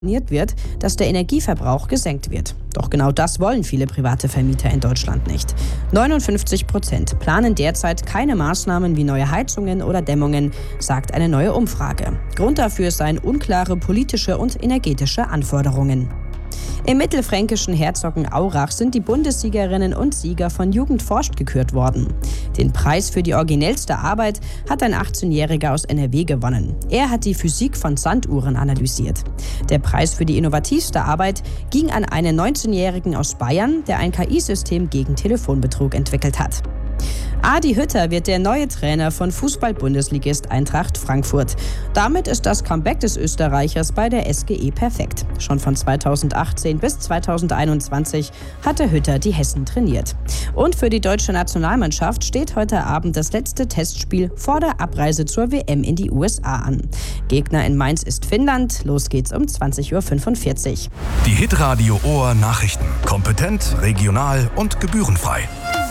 wird, dass der Energieverbrauch gesenkt wird. Doch genau das wollen viele private Vermieter in Deutschland nicht. 59% planen derzeit keine Maßnahmen wie neue Heizungen oder Dämmungen, sagt eine neue Umfrage. Grund dafür seien unklare politische und energetische Anforderungen. Im mittelfränkischen Herzogenaurach sind die Bundessiegerinnen und Sieger von Jugend forscht gekürt worden. Den Preis für die originellste Arbeit hat ein 18-Jähriger aus NRW gewonnen. Er hat die Physik von Sanduhren analysiert. Der Preis für die innovativste Arbeit ging an einen 19-Jährigen aus Bayern, der ein KI-System gegen Telefonbetrug entwickelt hat. Adi Hütter wird der neue Trainer von Fußball-Bundesligist Eintracht Frankfurt. Damit ist das Comeback des Österreichers bei der SGE perfekt. Schon von 2018 bis 2021 hatte Hütter die Hessen trainiert. Und für die deutsche Nationalmannschaft steht heute Abend das letzte Testspiel vor der Abreise zur WM in die USA an. Gegner in Mainz ist Finnland. Los geht's um 20.45 Uhr. Die Hitradio Ohr Nachrichten. Kompetent, regional und gebührenfrei.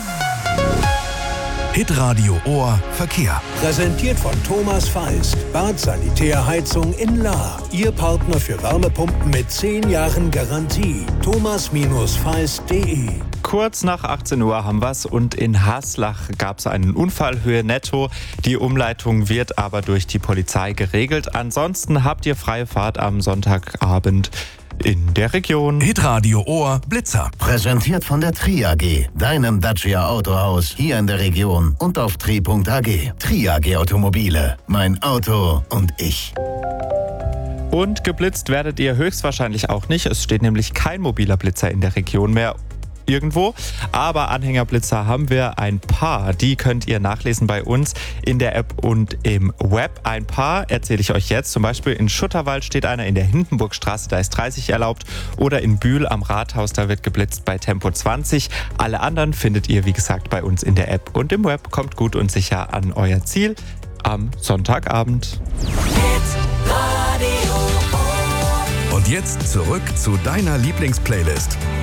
Hitradio Ohr Verkehr. Präsentiert von Thomas Feist. Bad Sanitärheizung in Lahr. Ihr Partner für Wärmepumpen mit 10 Jahren Garantie. thomas-feist.de. Kurz nach 18 Uhr haben wir's und in Haslach gab es einen Unfall, Höhe netto. Die Umleitung wird aber durch die Polizei geregelt. Ansonsten habt ihr freie Fahrt am Sonntagabend in der Region. Hitradio Ohr Blitzer. Präsentiert von der Tri AG, deinem Dacia Autohaus hier in der Region und auf tri.ag. Tri AG Automobile, mein Auto und ich. Und geblitzt werdet ihr höchstwahrscheinlich auch nicht. Es steht nämlich kein mobiler Blitzer in der Region mehr irgendwo. Aber Anhängerblitzer haben wir ein paar. Die könnt ihr nachlesen bei uns in der App und im Web. Ein paar erzähle ich euch jetzt. Zum Beispiel in Schutterwald steht einer, in der Hindenburgstraße, da ist 30 erlaubt. Oder in Bühl am Rathaus, da wird geblitzt bei Tempo 20. Alle anderen findet ihr, wie gesagt, bei uns in der App und im Web. Kommt gut und sicher an euer Ziel am Sonntagabend. Und jetzt zurück zu deiner Lieblingsplaylist.